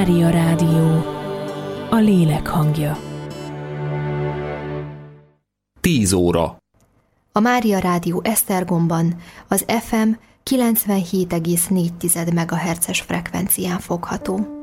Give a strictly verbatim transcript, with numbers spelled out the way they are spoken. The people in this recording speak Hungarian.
Mária Rádió, a lélek hangja. Tíz óra. A Mária Rádió Esztergomban az ef em kilencvenhét egész négy megahertzes frekvencián fogható.